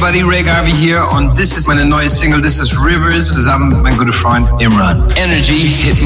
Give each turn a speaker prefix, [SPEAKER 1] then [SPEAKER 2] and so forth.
[SPEAKER 1] everybody, Ray Garvey hier und das ist meine neue Single, this is Rivers, zusammen mit meinem guten Freund Imran. Energy hit me.